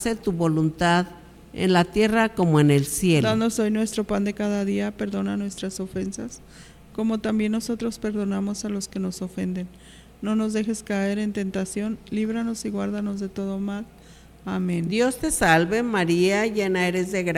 Hace tu voluntad en la tierra como en el cielo. Danos hoy nuestro pan de cada día, perdona nuestras ofensas, como también nosotros perdonamos a los que nos ofenden. No nos dejes caer en tentación, líbranos y guárdanos de todo mal. Amén. Dios te salve María, llena eres de gracia.